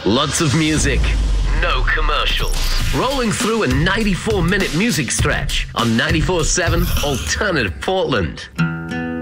Lots of music, no commercials. Rolling through a 94-minute music stretch on 94.7 Alternative Portland.